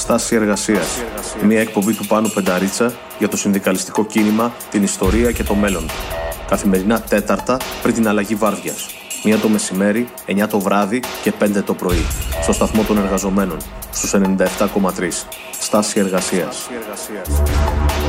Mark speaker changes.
Speaker 1: Στάση Εργασίας. Μια εκπομπή του Πάνου Πενταρίτσα για το συνδικαλιστικό κίνημα, την ιστορία και το μέλλον. Καθημερινά Τέταρτα πριν την αλλαγή βάρδιας. 1 το μεσημέρι, 9 το βράδυ και 5 το πρωί. Στο σταθμό των εργαζομένων, στους 97,3. Στάση Εργασίας.